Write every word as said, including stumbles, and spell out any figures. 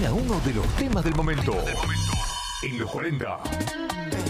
suena uno de los temas del momento. En los cuarenta.